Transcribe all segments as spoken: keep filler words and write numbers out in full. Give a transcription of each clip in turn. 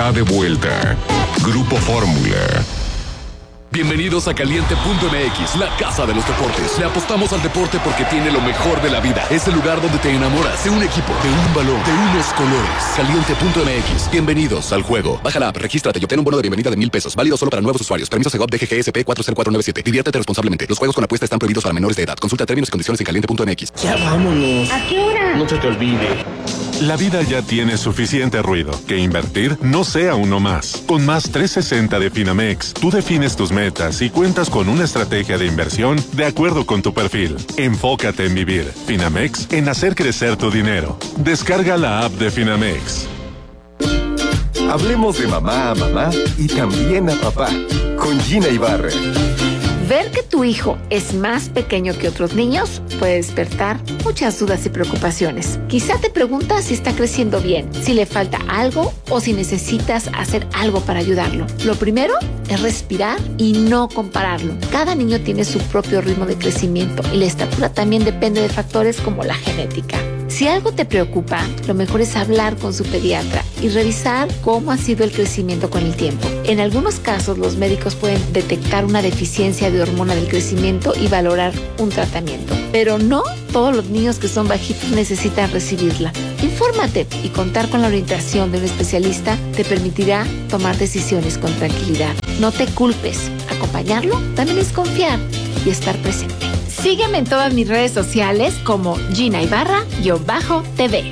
está de vuelta. Grupo Fórmula. Bienvenidos a Caliente punto M X, la casa de los deportes. Le apostamos al deporte porque tiene lo mejor de la vida. Es el lugar donde te enamoras de un equipo, de un balón, de unos colores. Caliente punto M X. Bienvenidos al juego. Baja la app, regístrate y obtén un bono de bienvenida de mil pesos. Válido solo para nuevos usuarios. Permiso Segov D G G S P cuatro cero cuatro nueve siete. Diviértete responsablemente. Los juegos con apuesta están prohibidos para menores de edad. Consulta términos y condiciones en Caliente punto M X. Ya vámonos. ¿A qué hora? No se te olvide. La vida ya tiene suficiente ruido. Que invertir no sea uno más. Con Más trescientos sesenta de Finamex, tú defines tus metas y cuentas con una estrategia de inversión de acuerdo con tu perfil. Enfócate en vivir. Finamex, en hacer crecer tu dinero. Descarga la app de Finamex. Hablemos de mamá a mamá y también a papá. Con Gina Ibarra. Ver que tu hijo es más pequeño que otros niños puede despertar muchas dudas y preocupaciones. Quizá te preguntas si está creciendo bien, si le falta algo o si necesitas hacer algo para ayudarlo. Lo primero es respirar y no compararlo. Cada niño tiene su propio ritmo de crecimiento y la estatura también depende de factores como la genética. Si algo te preocupa, lo mejor es hablar con su pediatra y revisar cómo ha sido el crecimiento con el tiempo. En algunos casos, los médicos pueden detectar una deficiencia de hormona del crecimiento y valorar un tratamiento. Pero no todos los niños que son bajitos necesitan recibirla. Infórmate y contar con la orientación de un especialista te permitirá tomar decisiones con tranquilidad. No te culpes. Acompañarlo también es confiar y estar presente. Sígueme en todas mis redes sociales como Gina Ibarra-T V.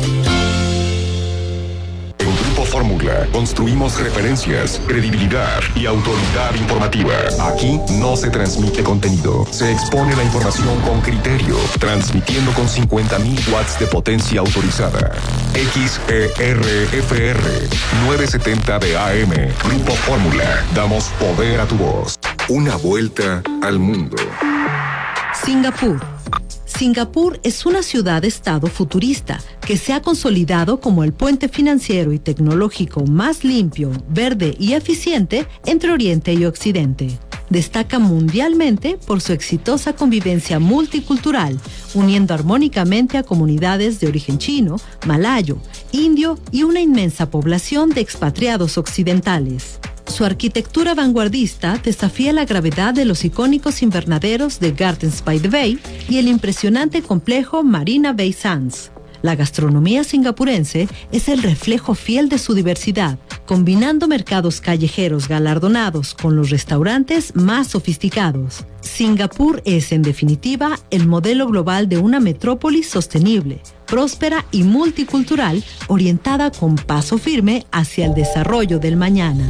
En Grupo Fórmula construimos referencias, credibilidad y autoridad informativa. Aquí no se transmite contenido, se expone la información con criterio, transmitiendo con cincuenta mil watts de potencia autorizada. X E R F R novecientos setenta de A M. Grupo Fórmula. Damos poder a tu voz. Una vuelta al mundo. Singapur. Singapur es una ciudad-estado futurista que se ha consolidado como el puente financiero y tecnológico más limpio, verde y eficiente entre Oriente y Occidente. Destaca mundialmente por su exitosa convivencia multicultural, uniendo armónicamente a comunidades de origen chino, malayo, indio y una inmensa población de expatriados occidentales. Su arquitectura vanguardista desafía la gravedad de los icónicos invernaderos de Gardens by the Bay y el impresionante complejo Marina Bay Sands. La gastronomía singapurense es el reflejo fiel de su diversidad, combinando mercados callejeros galardonados con los restaurantes más sofisticados. Singapur es, en definitiva, el modelo global de una metrópolis sostenible, próspera y multicultural, orientada con paso firme hacia el desarrollo del mañana.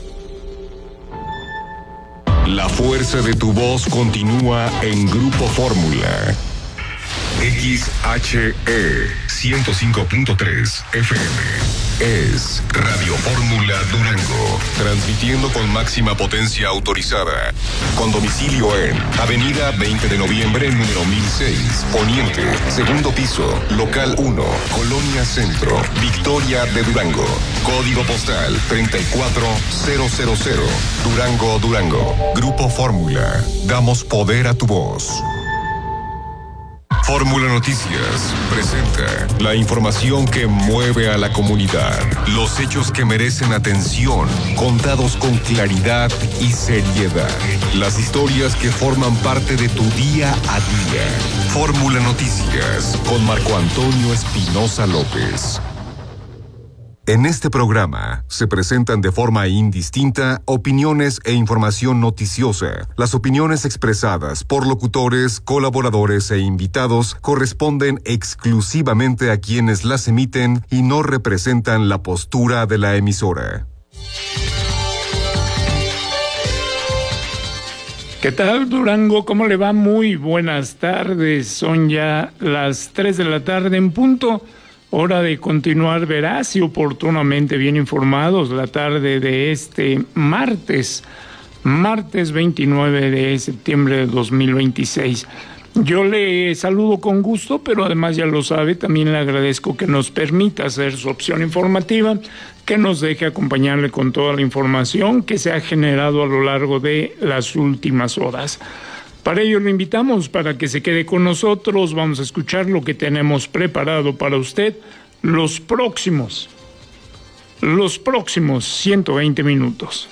La fuerza de tu voz continúa en Grupo Fórmula. X H E ciento cinco punto tres F M es Radio Fórmula Durango, transmitiendo con máxima potencia autorizada, con domicilio en Avenida veinte de noviembre, número mil seis, Poniente, segundo piso, local uno, Colonia Centro, Victoria de Durango, código postal treinta y cuatro mil, Durango, Durango. Grupo Fórmula, damos poder a tu voz. Fórmula Noticias presenta la información que mueve a la comunidad, los hechos que merecen atención, contados con claridad y seriedad, las historias que forman parte de tu día a día. Fórmula Noticias con Marco Antonio Espinosa López. En este programa se presentan de forma indistinta opiniones e información noticiosa. Las opiniones expresadas por locutores, colaboradores e invitados corresponden exclusivamente a quienes las emiten y no representan la postura de la emisora. ¿Qué tal, Durango? ¿Cómo le va? Muy buenas tardes. Son ya las tres de la tarde en punto. Hora de continuar veraz y oportunamente bien informados la tarde de este martes, martes veintinueve de septiembre de dos mil veintiséis. Yo le saludo con gusto, pero además ya lo sabe, también le agradezco que nos permita hacer su opción informativa, que nos deje acompañarle con toda la información que se ha generado a lo largo de las últimas horas. Para ello lo invitamos para que se quede con nosotros. Vamos a escuchar lo que tenemos preparado para usted los próximos los próximos ciento veinte minutos.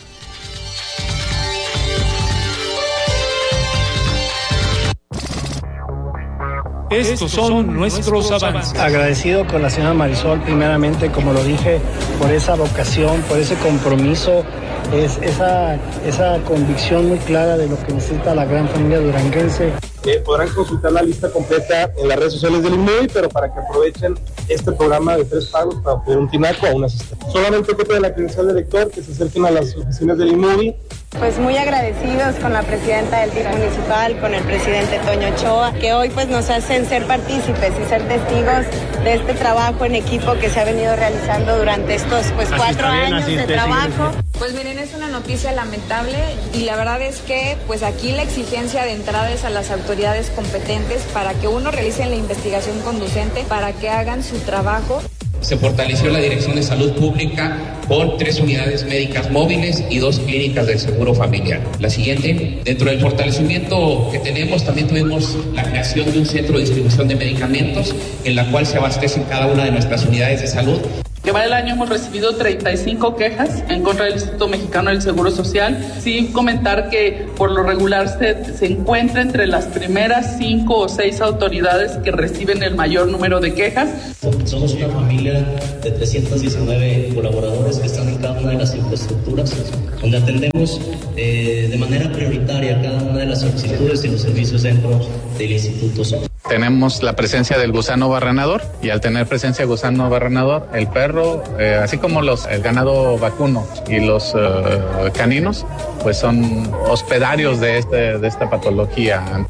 Estos son nuestros avances. Agradecido con la señora Marisol, primeramente, como lo dije, por esa vocación, por ese compromiso, es esa, esa convicción muy clara de lo que necesita la gran familia duranguense. Eh, podrán consultar la lista completa en las redes sociales del INMUBI, pero para que aprovechen este programa de tres pagos para obtener un tinaco a un asistente. Solamente copia de la credencial de lector, que se acerquen a las oficinas del INMUBI. Pues muy agradecidos con la presidenta del D I F municipal, con el presidente Toño Ochoa, que hoy pues nos hacen ser partícipes y ser testigos de este trabajo en equipo que se ha venido realizando durante estos pues cuatro años de trabajo. Pues miren, es una noticia lamentable y la verdad es que pues aquí la exigencia de entrada es a las autoridades competentes para que uno realice la investigación conducente, para que hagan su trabajo. Se fortaleció la Dirección de Salud Pública con tres unidades médicas móviles y dos clínicas del Seguro Familiar. La siguiente, dentro del fortalecimiento que tenemos, también tuvimos la creación de un centro de distribución de medicamentos en la cual se abastecen cada una de nuestras unidades de salud. Que va el año hemos recibido treinta y cinco quejas en contra del Instituto Mexicano del Seguro Social. Sí comentar que por lo regular se, se encuentra entre las primeras cinco o seis autoridades que reciben el mayor número de quejas. Somos una familia de trescientos diecinueve colaboradores que están en cada una de las infraestructuras, donde atendemos eh, de manera prioritaria cada una de las solicitudes y los servicios dentro del instituto. Tenemos la presencia del gusano barrenador y al tener presencia de gusano barrenador, el perro, eh, así como los, el ganado vacuno y los uh, caninos, pues son hospedarios de, este, de esta patología.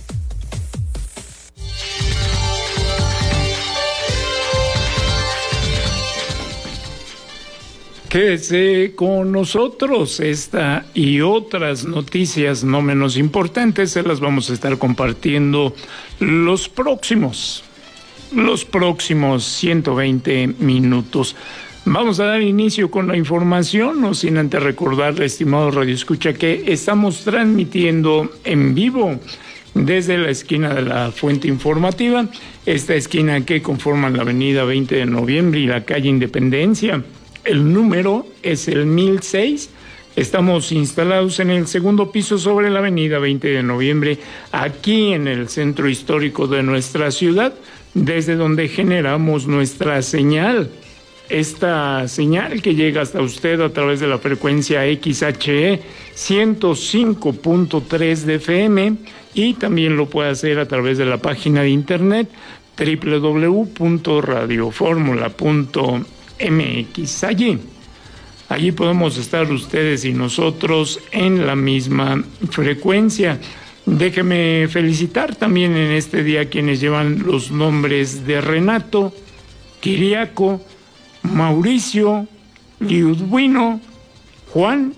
Quédese con nosotros. Esta y otras noticias no menos importantes se las vamos a estar compartiendo los próximos, los próximos ciento veinte minutos. Vamos a dar inicio con la información, no sin antes recordarle, estimado Radio Escucha, que estamos transmitiendo en vivo desde la esquina de la Fuente Informativa, esta esquina que conforma la avenida veinte de noviembre y la calle Independencia. El número es el mil seis. Estamos instalados en el segundo piso sobre la avenida veinte de noviembre, aquí en el centro histórico de nuestra ciudad, desde donde generamos nuestra señal. Esta señal que llega hasta usted a través de la frecuencia X H E ciento cinco punto tres de F M y también lo puede hacer a través de la página de internet doble u doble u doble u punto radio fórmula punto M X. Allí, allí podemos estar ustedes y nosotros en la misma frecuencia. Déjeme felicitar también en este día a quienes llevan los nombres de Renato, Kiriaco, Mauricio, Liudwino, Juan,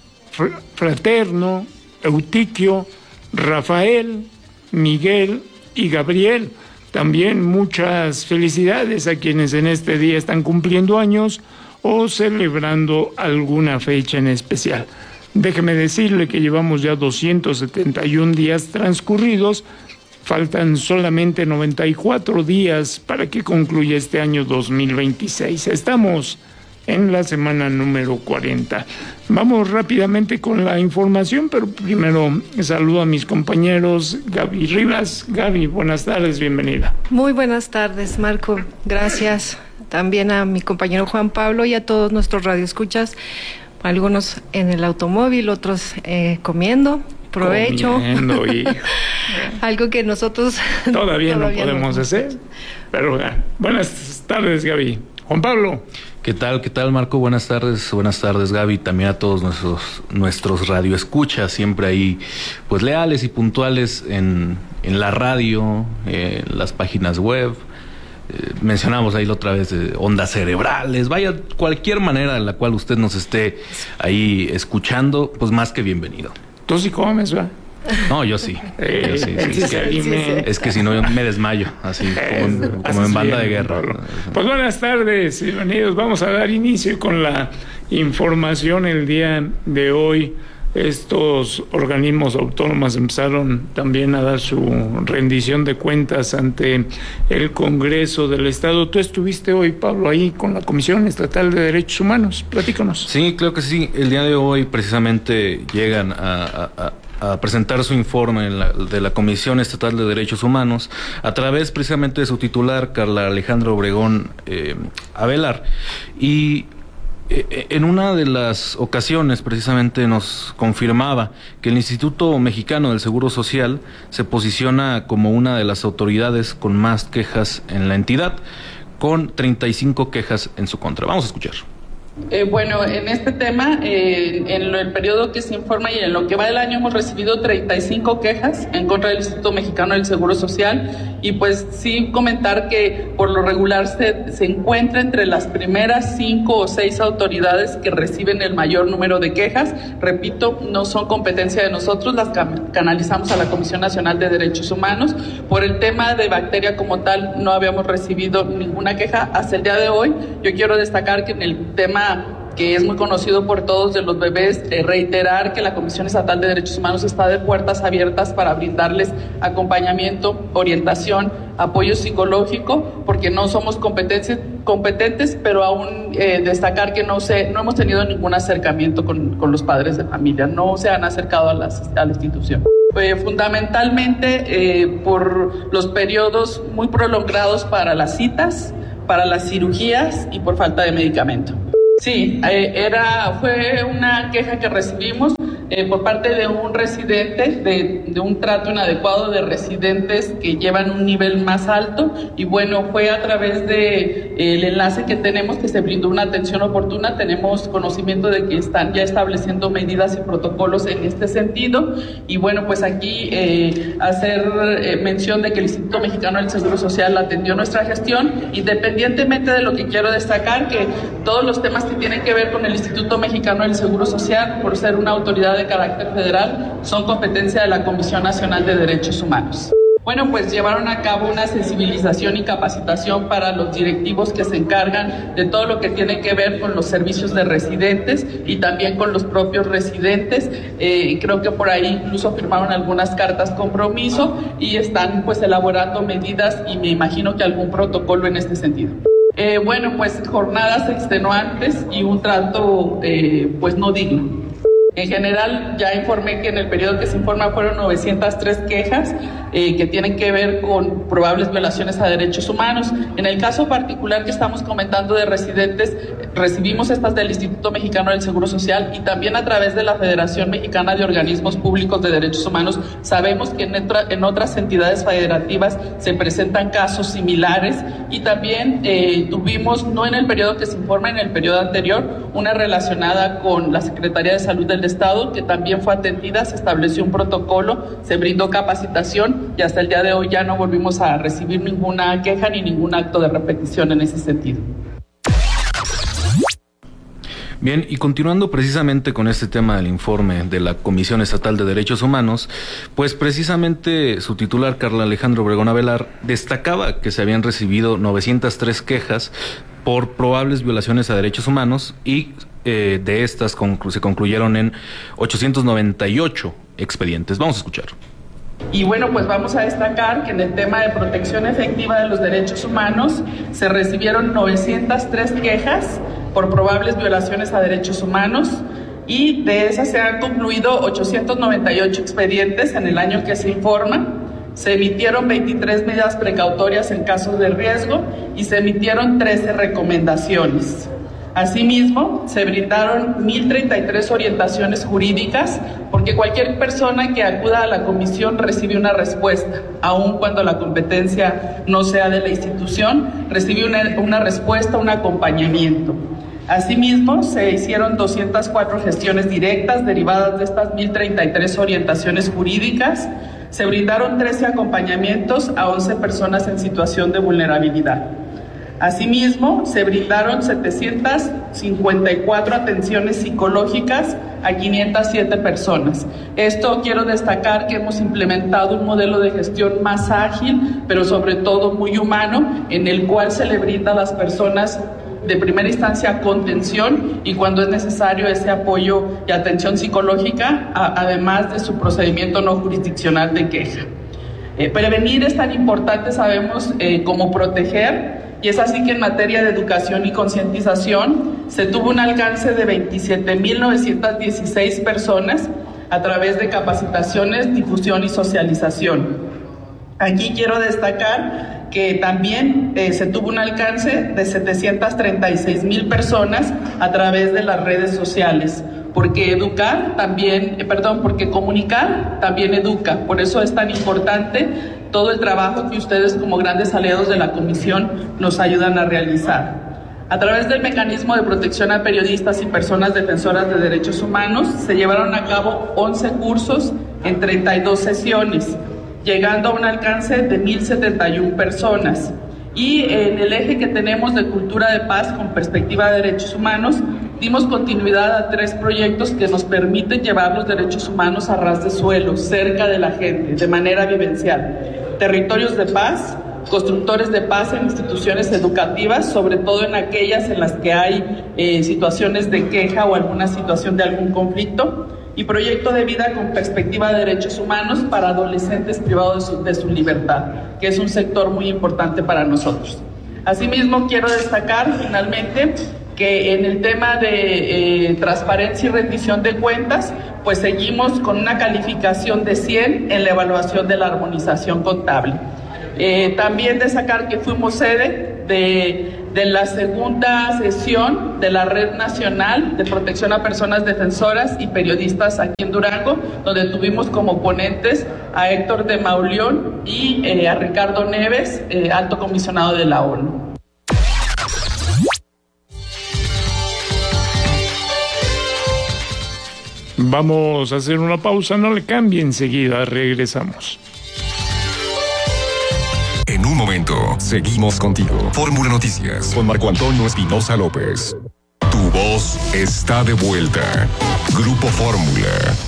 Fraterno, Eutiquio, Rafael, Miguel y Gabriel. También muchas felicidades a quienes en este día están cumpliendo años o celebrando alguna fecha en especial. Déjeme decirle que llevamos ya doscientos setenta y un días transcurridos, faltan solamente noventa y cuatro días para que concluya este año dos mil veintiséis. Estamos en la semana número cuarenta. Vamos rápidamente con la información, pero primero saludo a mis compañeros. Gaby Rivas. Gaby, buenas tardes, bienvenida. Muy buenas tardes, Marco. Gracias también a mi compañero Juan Pablo y a todos nuestros radioescuchas, algunos en el automóvil, otros eh, comiendo. Provecho. Comiendo y... algo que nosotros todavía, todavía no podemos no. hacer. Pero uh, buenas tardes, Gaby. Juan Pablo. ¿Qué tal? ¿Qué tal, Marco? Buenas tardes, buenas tardes, Gaby, también a todos nuestros nuestros radioescuchas, siempre ahí, pues leales y puntuales en, en la radio, en las páginas web. Eh, mencionamos ahí la otra vez eh, ondas cerebrales, vaya, cualquier manera en la cual usted nos esté ahí escuchando, pues más que bienvenido. ¿Tú sí comes, va? No, yo sí. Eh, yo sí, sí, sí, sí, sí, sí. Es que si no, yo me desmayo, así como en, como en banda de guerra. Pues buenas tardes, bienvenidos. Vamos a dar inicio con la información el día de hoy estos organismos autónomos empezaron también a dar su rendición de cuentas ante el Congreso del Estado. Tú estuviste hoy, Pablo, ahí con la Comisión Estatal de Derechos Humanos. Platícanos. Sí, claro que sí. El día de hoy precisamente llegan a, a, a presentar su informe en la, de la Comisión Estatal de Derechos Humanos a través precisamente de su titular, Carla Alejandra Obregón eh, Avelar. Y en una de las ocasiones precisamente nos confirmaba que el Instituto Mexicano del Seguro Social se posiciona como una de las autoridades con más quejas en la entidad, con treinta y cinco quejas en su contra. Vamos a escuchar. Eh, bueno, en este tema, eh, en el periodo que se informa y en lo que va del año hemos recibido treinta y cinco quejas en contra del Instituto Mexicano del Seguro Social, y pues sí comentar que por lo regular se, se encuentra entre las primeras cinco o seis autoridades que reciben el mayor número de quejas. Repito, no son competencia de nosotros, las canalizamos a la Comisión Nacional de Derechos Humanos. Por el tema de bacteria como tal no habíamos recibido ninguna queja hasta el día de hoy. Yo quiero destacar que en el tema que es muy conocido por todos de los bebés, eh, reiterar que la Comisión Estatal de Derechos Humanos está de puertas abiertas para brindarles acompañamiento, orientación, apoyo psicológico, porque no somos competentes, pero aún eh, destacar que no, se, no hemos tenido ningún acercamiento con, con los padres de familia, no se han acercado a, las, a la institución. Eh, fundamentalmente eh, por los periodos muy prolongados para las citas, para las cirugías y por falta de medicamento. Sí, eh, era, fue una queja que recibimos eh, por parte de un residente, de, de un trato inadecuado de residentes que llevan un nivel más alto, y bueno, fue a través de eh, el enlace que tenemos que se brindó una atención oportuna. Tenemos conocimiento de que están ya estableciendo medidas y protocolos en este sentido, y bueno, pues aquí eh, hacer eh, mención de que el Instituto Mexicano del Seguro Social atendió nuestra gestión, independientemente de lo que quiero destacar, que todos los temas que tienen que ver con el Instituto Mexicano del Seguro Social, por ser una autoridad de carácter federal, son competencia de la Comisión Nacional de Derechos Humanos. Bueno, pues llevaron a cabo una sensibilización y capacitación para los directivos que se encargan de todo lo que tiene que ver con los servicios de residentes y también con los propios residentes. Eh, creo que por ahí incluso firmaron algunas cartas compromiso y están pues elaborando medidas y me imagino que algún protocolo en este sentido. Eh, bueno, pues jornadas extenuantes y un trato eh, pues no digno. En general, ya informé que en el periodo que se informa fueron novecientas tres quejas eh, que tienen que ver con probables violaciones a derechos humanos. En el caso particular que estamos comentando de residentes, recibimos estas del Instituto Mexicano del Seguro Social y también a través de la Federación Mexicana de Organismos Públicos de Derechos Humanos. Sabemos que en, otra, en otras entidades federativas se presentan casos similares y también eh, tuvimos, no en el periodo que se informa, en el periodo anterior, una relacionada con la Secretaría de Salud del Estado, que también fue atendida, se estableció un protocolo, se brindó capacitación y hasta el día de hoy ya no volvimos a recibir ninguna queja ni ningún acto de repetición en ese sentido. Bien, y continuando precisamente con este tema del informe de la Comisión Estatal de Derechos Humanos, pues precisamente su titular, Carla Alejandra Obregón Avelar, destacaba que se habían recibido novecientas tres quejas por probables violaciones a derechos humanos y eh, de estas conclu- se concluyeron en ochocientos noventa y ocho expedientes. Vamos a escuchar. Y bueno, pues vamos a destacar que en el tema de protección efectiva de los derechos humanos se recibieron novecientas tres quejas por probables violaciones a derechos humanos y de esas se han concluido ochocientos noventa y ocho expedientes en el año que se informa. Se emitieron veintitrés medidas precautorias en casos de riesgo y se emitieron trece recomendaciones. Asimismo, se brindaron mil treinta y tres orientaciones jurídicas, porque cualquier persona que acuda a la comisión recibe una respuesta, aun cuando la competencia no sea de la institución, recibe una, una respuesta, un acompañamiento. Asimismo, se hicieron doscientas cuatro gestiones directas derivadas de estas mil treinta y tres orientaciones jurídicas. Se brindaron trece acompañamientos a once personas en situación de vulnerabilidad. Asimismo, se brindaron setecientas cincuenta y cuatro atenciones psicológicas a quinientas siete personas. Esto quiero destacar que hemos implementado un modelo de gestión más ágil, pero sobre todo muy humano, en el cual se le brinda a las personas de primera instancia contención y cuando es necesario ese apoyo y atención psicológica, a, además de su procedimiento no jurisdiccional de queja. Eh, prevenir es tan importante, sabemos, eh, como proteger, y es así que en materia de educación y concientización se tuvo un alcance de veintisiete mil novecientas dieciséis personas a través de capacitaciones, difusión y socialización. Aquí quiero destacar que también eh, se tuvo un alcance de setecientas treinta y seis mil personas a través de las redes sociales, porque educar también, eh, perdón, porque comunicar también educa. Por eso es tan importante todo el trabajo que ustedes como grandes aliados de la comisión nos ayudan a realizar. A través del mecanismo de protección a periodistas y personas defensoras de derechos humanos se llevaron a cabo once cursos en treinta y dos sesiones, llegando a un alcance de mil setenta y una personas. Y en el eje que tenemos de cultura de paz con perspectiva de derechos humanos, dimos continuidad a tres proyectos que nos permiten llevar los derechos humanos a ras de suelo, cerca de la gente, de manera vivencial. Territorios de paz, constructores de paz en instituciones educativas, sobre todo en aquellas en las que hay eh, situaciones de queja o alguna situación de algún conflicto, y proyecto de vida con perspectiva de derechos humanos para adolescentes privados de su, de su libertad, que es un sector muy importante para nosotros. Asimismo, quiero destacar finalmente que en el tema de eh, transparencia y rendición de cuentas, pues seguimos con una calificación de cien en la evaluación de la armonización contable. Eh, también destacar que fuimos sede de, de la segunda sesión de la Red Nacional de Protección a Personas Defensoras y Periodistas aquí en Durango, donde tuvimos como ponentes a Héctor de Mauleón y eh, a Ricardo Neves, eh, alto comisionado de la ONU. Vamos a hacer una pausa, no le cambie, enseguida regresamos. En un momento, seguimos contigo. Fórmula Noticias con Marco Antonio Espinosa López. Tu voz está de vuelta. Grupo Fórmula.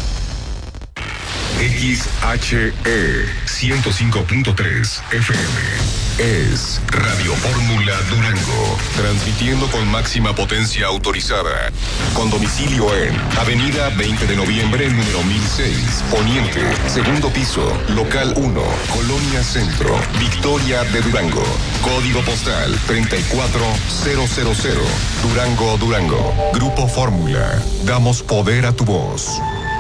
X H E ciento cinco punto tres F M es Radio Fórmula Durango, transmitiendo con máxima potencia autorizada, con domicilio en Avenida veinte de noviembre, número mil seis, Poniente, segundo piso, local uno, Colonia Centro, Victoria de Durango, código postal treinta y cuatro mil, Durango, Durango. Grupo Fórmula, damos poder a tu voz.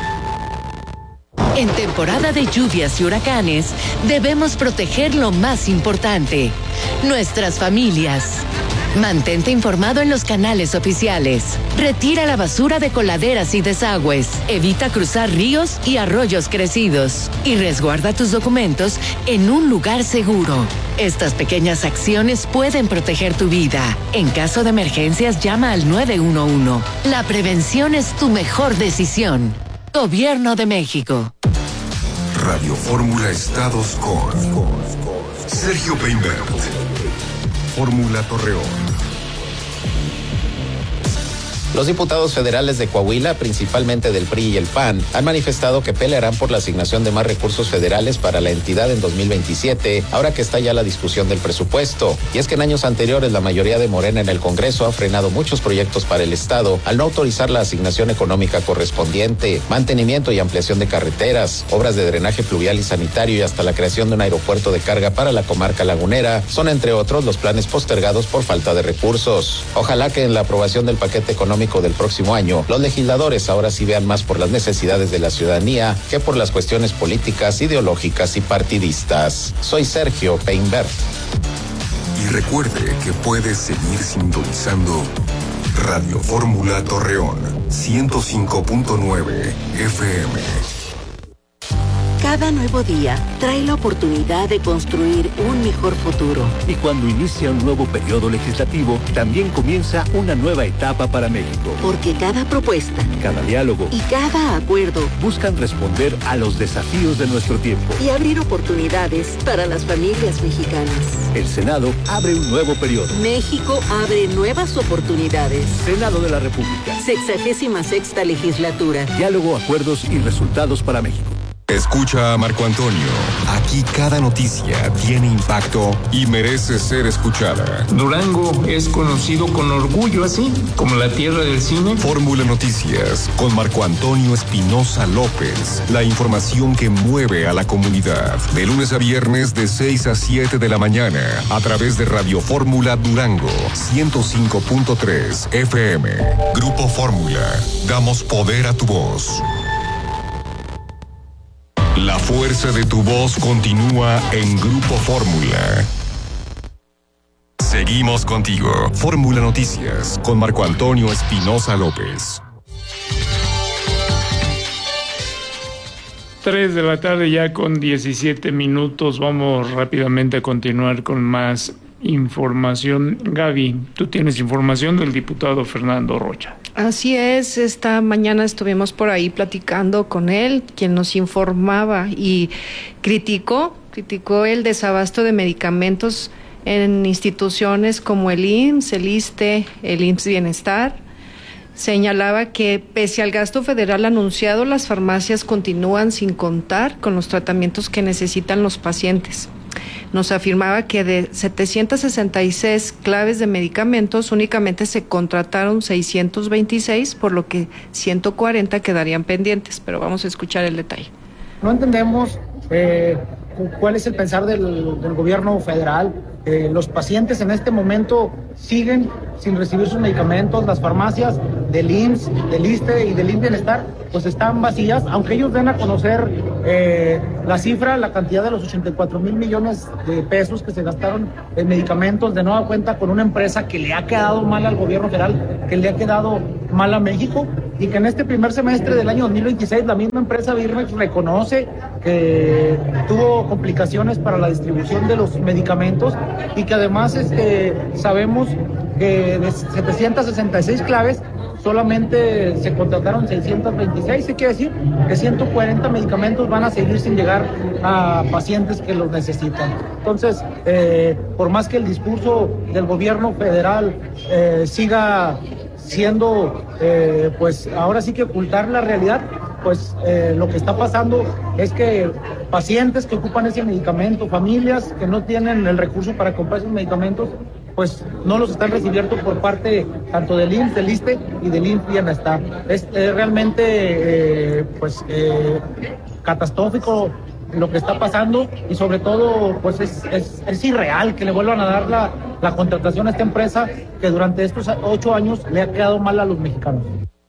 En temporada de lluvias y huracanes, debemos proteger lo más importante, nuestras familias. Mantente informado en los canales oficiales. Retira la basura de coladeras y desagües. Evita cruzar ríos y arroyos crecidos. Y resguarda tus documentos en un lugar seguro. Estas pequeñas acciones pueden proteger tu vida. En caso de emergencias, llama al nueve uno uno. La prevención es tu mejor decisión. Gobierno de México. Radio Fórmula Estados con Sergio Peinbert. Fórmula Torreón. Los diputados federales de Coahuila, principalmente del P R I y el P A N, han manifestado que pelearán por la asignación de más recursos federales para la entidad en dos mil veintisiete, ahora que está ya la discusión del presupuesto. Y es que en años anteriores la mayoría de Morena en el Congreso ha frenado muchos proyectos para el Estado al no autorizar la asignación económica correspondiente, mantenimiento y ampliación de carreteras, obras de drenaje pluvial y sanitario y hasta la creación de un aeropuerto de carga para la comarca lagunera, son entre otros los planes postergados por falta de recursos. Ojalá que en la aprobación del paquete económico del próximo año, los legisladores ahora sí vean más por las necesidades de la ciudadanía que por las cuestiones políticas, ideológicas y partidistas. Soy Sergio Peinbert. Y recuerde que puedes seguir sintonizando Radio Fórmula Torreón, ciento cinco punto nueve F M. Cada nuevo día trae la oportunidad de construir un mejor futuro. Y cuando inicia un nuevo periodo legislativo, también comienza una nueva etapa para México. Porque cada propuesta, cada diálogo y cada acuerdo buscan responder a los desafíos de nuestro tiempo y abrir oportunidades para las familias mexicanas. El Senado abre un nuevo periodo. México abre nuevas oportunidades. Senado de la República. Sexagésima sexta legislatura. Diálogo, acuerdos y resultados para México. Escucha a Marco Antonio. Aquí cada noticia tiene impacto y merece ser escuchada. Durango es conocido con orgullo así, como la tierra del cine. Fórmula Noticias con Marco Antonio Espinosa López. La información que mueve a la comunidad. De lunes a viernes de seis a siete de la mañana a través de Radio Fórmula Durango ciento cinco punto tres F M. Grupo Fórmula. Damos poder a tu voz. La fuerza de tu voz continúa en Grupo Fórmula. Seguimos contigo. Fórmula Noticias con Marco Antonio Espinosa López. Tres de la tarde ya con diecisiete minutos. Vamos rápidamente a continuar con más información. Gaby, tú tienes información del diputado Fernando Rocha. Así es, esta mañana estuvimos por ahí platicando con él, quien nos informaba y criticó, criticó el desabasto de medicamentos en instituciones como el I M S S, el ISSSTE, el I M S S Bienestar. Señalaba que pese al gasto federal anunciado, las farmacias continúan sin contar con los tratamientos que necesitan los pacientes. Nos afirmaba que de setecientas sesenta y seis claves de medicamentos únicamente se contrataron seiscientos veintiséis, por lo que ciento cuarenta quedarían pendientes, pero vamos a escuchar el detalle. No entendemos eh, cuál es el pensar del, del gobierno federal. Eh, los pacientes en este momento siguen sin recibir sus medicamentos. Las farmacias del I M S S, del ISSSTE y del I M S S Bienestar pues están vacías, aunque ellos den a conocer eh, la cifra, la cantidad de los ochenta y cuatro mil millones de pesos que se gastaron en medicamentos, de nueva cuenta con una empresa que le ha quedado mal al gobierno federal, que le ha quedado mal a México, y que en este primer semestre del año dos mil veintiséis la misma empresa Birmex reconoce que tuvo complicaciones para la distribución de los medicamentos, y que además este, sabemos que de setecientas sesenta y seis claves solamente se contrataron seiscientos veintiséis, ¿se quiere decir? Que ciento cuarenta medicamentos van a seguir sin llegar a pacientes que los necesitan. Entonces, eh, por más que el discurso del gobierno federal eh, siga siendo, eh, pues ahora sí que ocultar la realidad, pues eh, lo que está pasando es que pacientes que ocupan ese medicamento, familias que no tienen el recurso para comprar esos medicamentos, pues no los están recibiendo por parte tanto del I M S S, del ISSSTE y del I M S S Bienestar. Es eh, realmente eh, pues eh, catastrófico lo que está pasando, y sobre todo pues es, es, es irreal que le vuelvan a dar la, la contratación a esta empresa que durante estos ocho años le ha quedado mal a los mexicanos.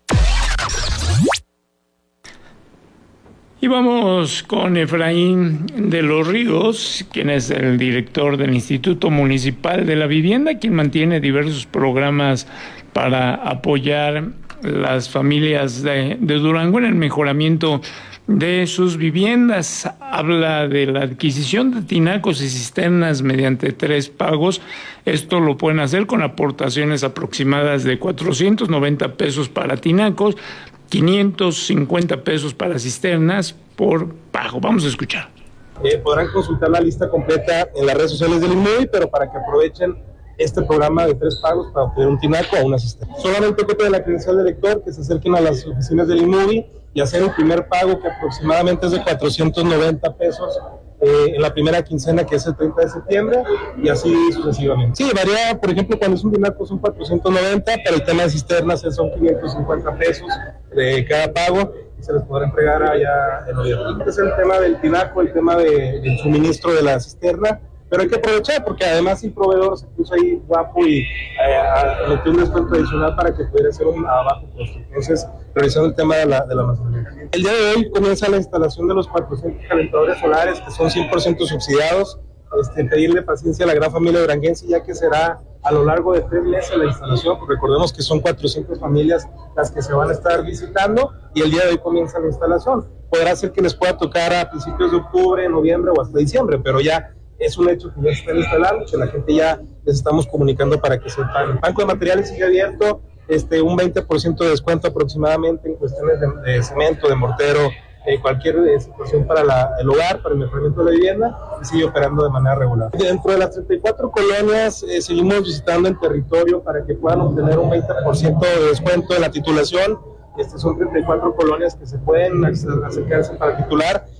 Y vamos con Efraín de los Ríos, quien es el director del Instituto Municipal de la Vivienda, quien mantiene diversos programas para apoyar las familias de, de Durango en el mejoramiento de sus viviendas. Habla de la adquisición de tinacos y cisternas mediante tres pagos. Esto lo pueden hacer con aportaciones aproximadas de cuatrocientos noventa pesos para tinacos, quinientos cincuenta pesos para cisternas por pago. Vamos a escuchar. Eh, podrán consultar la lista completa en las redes sociales del INMUBI, pero para que aprovechen este programa de tres pagos para obtener un tinaco o una cisterna. Solamente copia de la credencial del lector, que se acerquen a las oficinas del INMUBI y hacer el primer pago, que aproximadamente es de cuatrocientos noventa pesos eh, en la primera quincena, que es el treinta de septiembre, y así sucesivamente. Sí, varía, por ejemplo, cuando es un tinaco son cuatrocientos noventa, pero el tema de cisternas son quinientos cincuenta pesos de cada pago, y se les podrá entregar allá en noviembre. Este es el tema del tinaco, el tema de, del suministro de la cisterna, pero hay que aprovechar, porque además el proveedor se puso ahí guapo y eh, metió un descuento adicional para que pudiera ser un a bajo costo. Entonces, revisando el tema de la, de la masonería. El día de hoy comienza la instalación de los cuatrocientos calentadores solares, que son cien por ciento subsidiados. Este, pedirle paciencia a la gran familia duranguense, ya que será a lo largo de tres meses la instalación, porque recordemos que son cuatrocientas familias las que se van a estar visitando, y el día de hoy comienza la instalación. Podrá ser que les pueda tocar a principios de octubre, noviembre o hasta diciembre, pero ya es un hecho que ya se están instalando, que la gente ya les estamos comunicando para que sepan. El banco de materiales sigue abierto, este, un veinte por ciento de descuento aproximadamente en cuestiones de, de cemento, de mortero, eh, cualquier eh, situación para la, el hogar, para el mejoramiento de la vivienda, y sigue operando de manera regular. Dentro de las treinta y cuatro colonias eh, seguimos visitando en territorio para que puedan obtener un veinte por ciento de descuento de la titulación. Estas son treinta y cuatro colonias que se pueden acercarse para titular.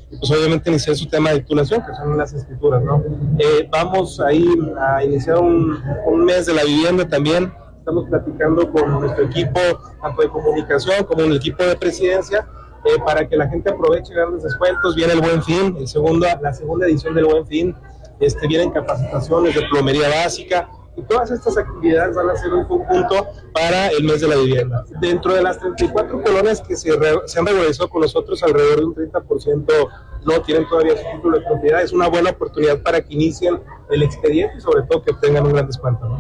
pues obviamente iniciar su tema de titulación, que son las escrituras, ¿no? Eh, vamos ahí a iniciar un, un mes de la vivienda también. Estamos platicando con nuestro equipo, tanto de comunicación como el equipo de presidencia, eh, para que la gente aproveche grandes descuentos. Viene el Buen Fin, el segundo, la segunda edición del Buen Fin, este, vienen capacitaciones de plomería básica, y todas estas actividades van a ser un conjunto para el mes de la vivienda. Dentro de las treinta y cuatro colonias que se, re, se han regularizado con nosotros, alrededor de un treinta por ciento no tienen todavía su título de propiedad. Es una buena oportunidad para que inicien el expediente y sobre todo que obtengan un gran descuento, ¿no?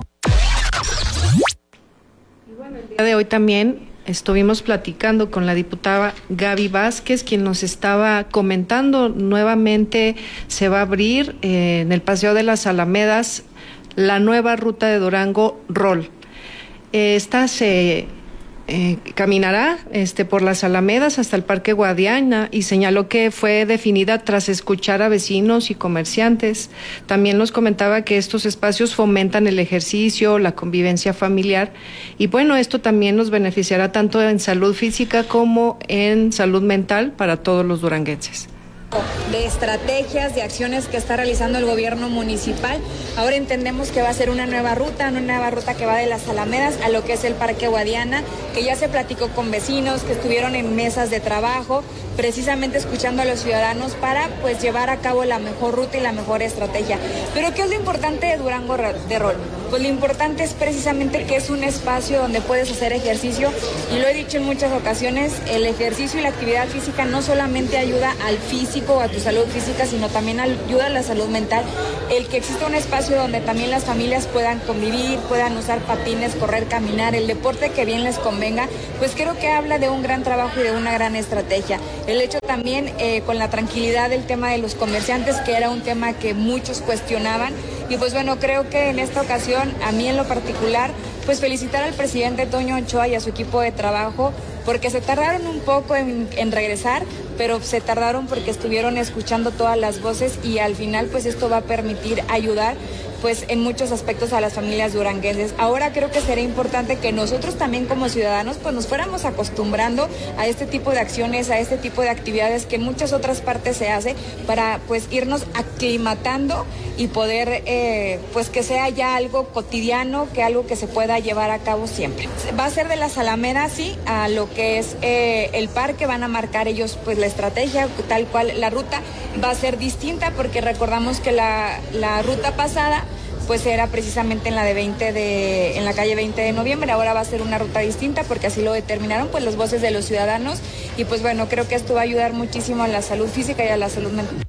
El día de hoy también estuvimos platicando con la diputada Gaby Vázquez, quien nos estaba comentando nuevamente se va a abrir eh, en el Paseo de las Alamedas la nueva ruta de Durango Roll. Eh, esta se eh, caminará este, por las Alamedas hasta el Parque Guadiana y señaló que fue definida tras escuchar a vecinos y comerciantes. También nos comentaba que estos espacios fomentan el ejercicio, la convivencia familiar y bueno, esto también nos beneficiará tanto en salud física como en salud mental para todos los duranguenses. De estrategias, de acciones que está realizando el gobierno municipal. Ahora entendemos que va a ser una nueva ruta, una nueva ruta que va de las Alamedas a lo que es el Parque Guadiana, que ya se platicó con vecinos, que estuvieron en mesas de trabajo, precisamente escuchando a los ciudadanos para pues llevar a cabo la mejor ruta y la mejor estrategia. Pero ¿qué es lo importante de Durango de Roll? Pues lo importante es precisamente que es un espacio donde puedes hacer ejercicio y lo he dicho en muchas ocasiones, el ejercicio y la actividad física no solamente ayuda al físico, a tu salud física, sino también ayuda a la salud mental. El que exista un espacio donde también las familias puedan convivir, puedan usar patines, correr, caminar, el deporte que bien les convenga, pues creo que habla de un gran trabajo y de una gran estrategia. El hecho también eh, con la tranquilidad del tema de los comerciantes, que era un tema que muchos cuestionaban. Y pues bueno, creo que en esta ocasión, a mí en lo particular, pues felicitar al presidente Toño Ochoa y a su equipo de trabajo, porque se tardaron un poco en, en regresar, pero se tardaron porque estuvieron escuchando todas las voces y al final pues esto va a permitir ayudar pues en muchos aspectos a las familias duranguenses. Ahora creo que sería importante que nosotros también como ciudadanos pues nos fuéramos acostumbrando a este tipo de acciones, a este tipo de actividades que en muchas otras partes se hace para pues irnos aclimatando y poder eh, pues que sea ya algo cotidiano, que algo que se pueda llevar a cabo siempre. Va a ser de las Alamedas, sí, a lo que es eh, el parque, van a marcar ellos pues la estrategia, tal cual la ruta va a ser distinta porque recordamos que la, la ruta pasada pues era precisamente en la de veinte de en la calle veinte de noviembre, ahora va a ser una ruta distinta porque así lo determinaron pues las voces de los ciudadanos y pues bueno, creo que esto va a ayudar muchísimo a la salud física y a la salud mental.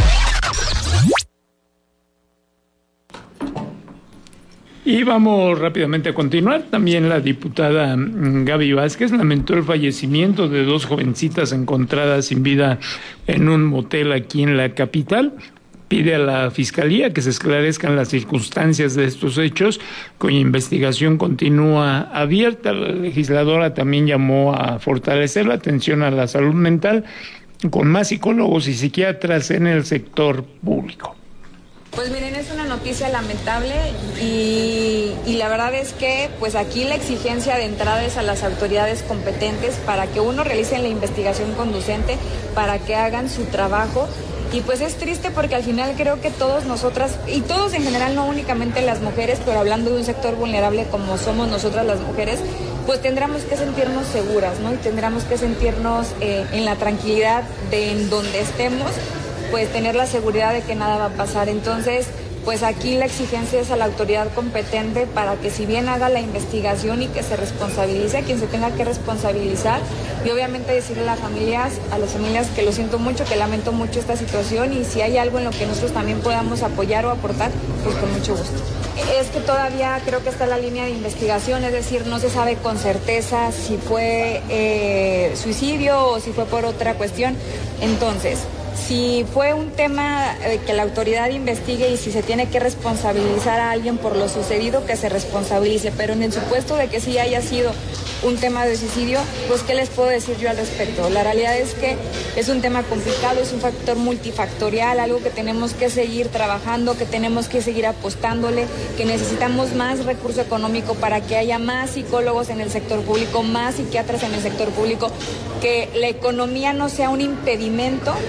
Y vamos rápidamente a continuar. También la diputada Gaby Vázquez lamentó el fallecimiento de dos jovencitas encontradas sin vida en un motel aquí en la capital. Pide a la Fiscalía que se esclarezcan las circunstancias de estos hechos, cuya investigación continúa abierta. La legisladora también llamó a fortalecer la atención a la salud mental con más psicólogos y psiquiatras en el sector público. Pues miren, es una noticia lamentable y, y la verdad es que pues aquí la exigencia de entrada es a las autoridades competentes para que uno realice la investigación conducente, para que hagan su trabajo. Y pues es triste porque al final creo que todos nosotras, y todos en general, no únicamente las mujeres, pero hablando de un sector vulnerable como somos nosotras las mujeres, pues tendremos que sentirnos seguras, ¿no? Y tendremos que sentirnos eh, en la tranquilidad de en donde estemos, pues tener la seguridad de que nada va a pasar. Entonces, pues aquí la exigencia es a la autoridad competente para que si bien haga la investigación y que se responsabilice a quien se tenga que responsabilizar y obviamente decirle a las familias, a las familias que lo siento mucho, que lamento mucho esta situación y si hay algo en lo que nosotros también podamos apoyar o aportar, pues con mucho gusto. Es que todavía creo que está la línea de investigación, es decir, no se sabe con certeza si fue eh, suicidio o si fue por otra cuestión. Entonces, si fue un tema eh, que la autoridad investigue y si se tiene que responsabilizar a alguien por lo sucedido, que se responsabilice, pero en el supuesto de que sí haya sido un tema de suicidio, pues ¿qué les puedo decir yo al respecto? La realidad es que es un tema complicado, es un factor multifactorial, algo que tenemos que seguir trabajando, que tenemos que seguir apostándole, que necesitamos más recurso económico para que haya más psicólogos en el sector público, más psiquiatras en el sector público, que la economía no sea un impedimento para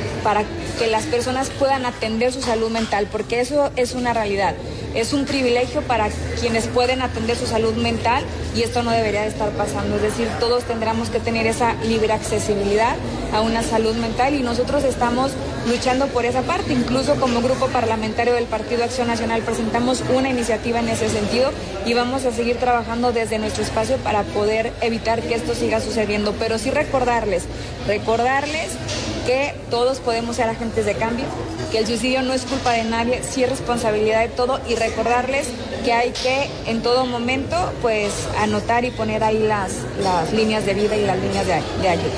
que las personas puedan atender su salud mental, porque eso es una realidad. Es un privilegio para quienes pueden atender su salud mental y esto no debería de estar pasando. Es decir, todos tendremos que tener esa libre accesibilidad a una salud mental y nosotros estamos luchando por esa parte. Incluso como grupo parlamentario del Partido Acción Nacional presentamos una iniciativa en ese sentido y vamos a seguir trabajando desde nuestro espacio para poder evitar que esto siga sucediendo. Pero sí recordarles, recordarles que todos podemos ser agentes de cambio, que el suicidio no es culpa de nadie, sí es responsabilidad de todo y recordarles que hay que en todo momento pues anotar y poner ahí las, las líneas de vida y las líneas de, de ayuda.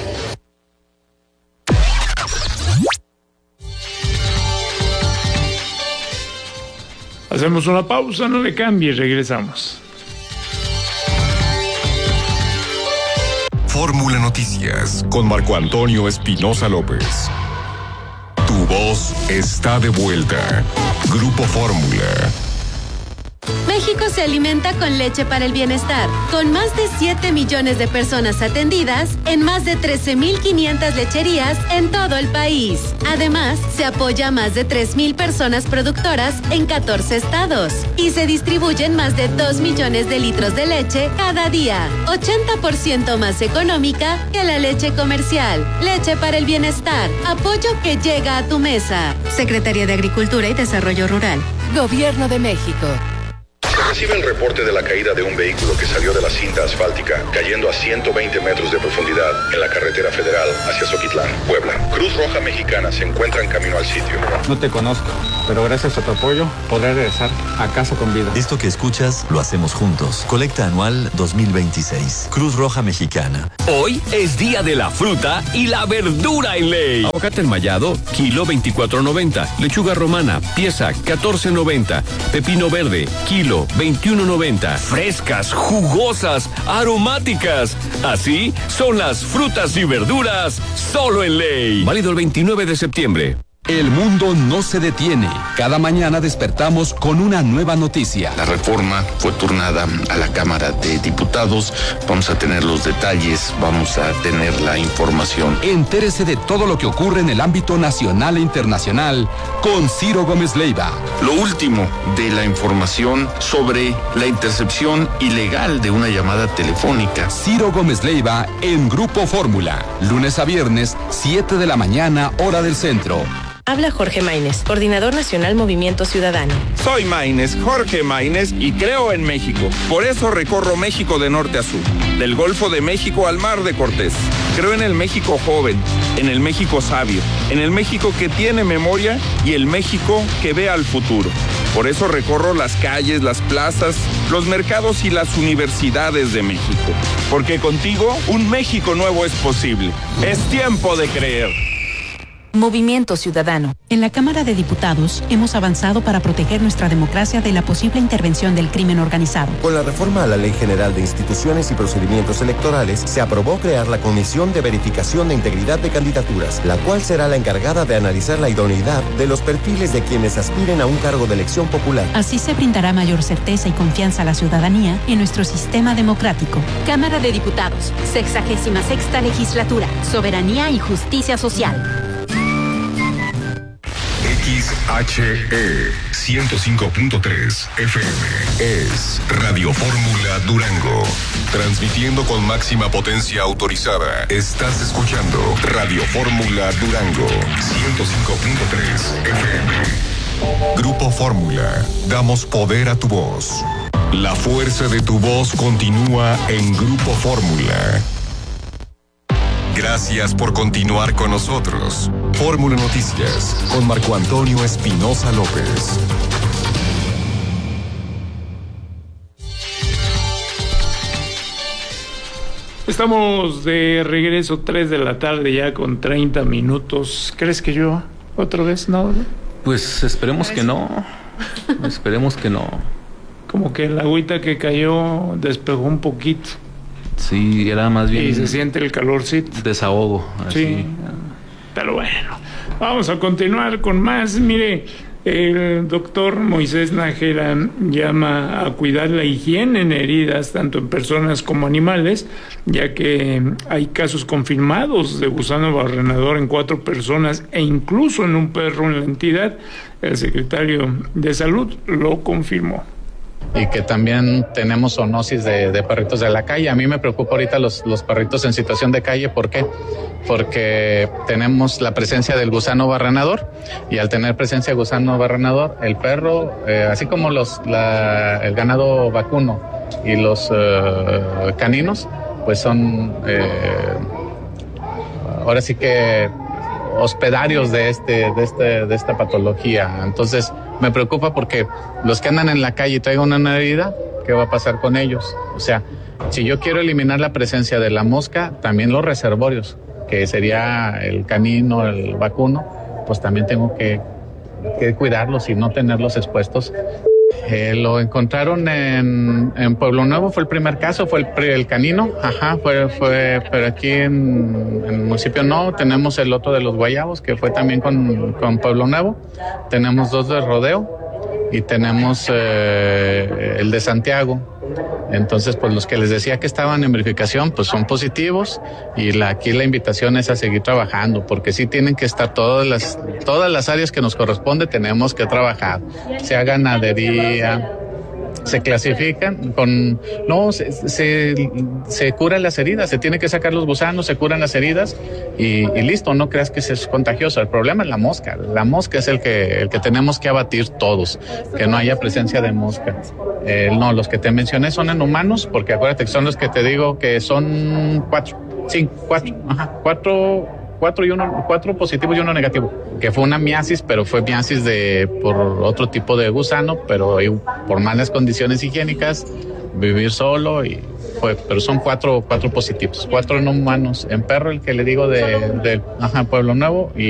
Hacemos una pausa, no le cambie, regresamos. Fórmula Noticias con Marco Antonio Espinosa López. Tu voz está de vuelta. Grupo Fórmula. México se alimenta con leche para el bienestar, con más de siete millones de personas atendidas en más de trece mil quinientas lecherías en todo el país. Además, se apoya a más de tres mil personas productoras en catorce estados y se distribuyen más de dos millones de litros de leche cada día, ochenta por ciento más económica que la leche comercial. Leche para el bienestar, apoyo que llega a tu mesa. Secretaría de Agricultura y Desarrollo Rural. Gobierno de México. Recibe el reporte de la caída de un vehículo que salió de la cinta asfáltica, cayendo a ciento veinte metros de profundidad en la carretera federal hacia Zoquitlán, Puebla. Cruz Roja Mexicana se encuentra en camino al sitio. No te conozco, pero gracias a tu apoyo podré regresar a casa con vida. Esto que escuchas lo hacemos juntos. Colecta anual dos mil veintiséis. Cruz Roja Mexicana. Hoy es día de la fruta y la verdura en ley. Aguacate enmayado, kilo veinticuatro noventa. Lechuga romana, pieza catorce noventa. Pepino verde, kilo veintiuno noventa. Frescas, jugosas, aromáticas. Así son las frutas y verduras solo en ley. Válido el veintinueve de septiembre. El mundo no se detiene. Cada mañana despertamos con una nueva noticia. La reforma fue turnada a la Cámara de Diputados. Vamos a tener los detalles, vamos a tener la información. Entérese de todo lo que ocurre en el ámbito nacional e internacional con Ciro Gómez Leiva. Lo último de la información sobre la intercepción ilegal de una llamada telefónica. Ciro Gómez Leiva en Grupo Fórmula. Lunes a viernes, siete de la mañana, hora del centro. Habla Jorge Maínez, coordinador nacional Movimiento Ciudadano. Soy Maínez, Jorge Maínez, y creo en México. Por eso recorro México de norte a sur, del Golfo de México al Mar de Cortés. Creo en el México joven, en el México sabio, en el México que tiene memoria y el México que ve al futuro. Por eso recorro las calles, las plazas, los mercados y las universidades de México. Porque contigo un México nuevo es posible. Es tiempo de creer. Movimiento Ciudadano. En la Cámara de Diputados hemos avanzado para proteger nuestra democracia de la posible intervención del crimen organizado. Con la reforma a la Ley General de Instituciones y Procedimientos Electorales, se aprobó crear la Comisión de Verificación de Integridad de Candidaturas, la cual será la encargada de analizar la idoneidad de los perfiles de quienes aspiren a un cargo de elección popular. Así se brindará mayor certeza y confianza a la ciudadanía en nuestro sistema democrático. Cámara de Diputados, sexagésima sexta legislatura, soberanía y justicia social. X H E ciento cinco punto tres F M es Radio Fórmula Durango. Transmitiendo con máxima potencia autorizada. Estás escuchando Radio Fórmula Durango ciento cinco punto tres F M. Grupo Fórmula. Damos poder a tu voz. La fuerza de tu voz continúa en Grupo Fórmula. Gracias por continuar con nosotros. Fórmula Noticias con Marco Antonio Espinosa López. Estamos de regreso, tres de la tarde ya con treinta minutos. ¿Crees que yo otra vez no? Pues esperemos que no. Esperemos que no. Como que el agüita que cayó despegó un poquito. Sí, era más bien... Y se siente el calorcito. Desahogo. Así. Sí, pero bueno, vamos a continuar con más. Mire, El doctor Moisés Nájera llama a cuidar la higiene en heridas, tanto en personas como animales, ya que hay casos confirmados de gusano barrenador en cuatro personas e incluso en un perro en la entidad. El secretario de Salud lo confirmó. Y que también tenemos zoonosis de, de perritos de la calle. A mí me preocupa ahorita los, los perritos en situación de calle. ¿Por qué? Porque tenemos la presencia del gusano barrenador, y al tener presencia de gusano barrenador, el perro, eh, así como los, la, el ganado vacuno y los eh, caninos, pues son eh, ahora sí que hospedarios de este, de este, de esta patología. Entonces me preocupa porque los que andan en la calle y traigan una herida, ¿qué va a pasar con ellos? O sea, si yo quiero eliminar la presencia de la mosca, también los reservorios, que sería el canino, el vacuno, pues también tengo que, que cuidarlos y no tenerlos expuestos. Eh, lo encontraron en, en Pueblo Nuevo, fue el primer caso, fue el, el canino, ajá, fue, fue, pero aquí en, en el municipio no. Tenemos el otro de los Guayabos, que fue también con, con Pueblo Nuevo. Tenemos dos de Rodeo y tenemos eh, el de Santiago. Entonces, pues los que les decía que estaban en verificación, pues son positivos, y la, aquí la invitación es a seguir trabajando, porque sí tienen que estar todas las, todas las áreas que nos corresponde, tenemos que trabajar, sea ganadería, se clasifican con, no, se, se, se curan las heridas, se tiene que sacar los gusanos, se curan las heridas y, y listo, no creas que es contagioso. El problema es la mosca, la mosca es el que, el que tenemos que abatir todos, que no haya presencia de mosca. Eh, no, los que te mencioné son en humanos, porque acuérdate que son los que te digo que son cuatro, sí, cuatro, ajá, cuatro, cuatro y uno, cuatro positivos y uno negativo, que fue una miasis, pero fue miasis de por otro tipo de gusano, pero por malas condiciones higiénicas, vivir solo, y fue, pero son cuatro, cuatro positivos, cuatro en humanos, en perro el que le digo de, de ajá, Pueblo Nuevo, y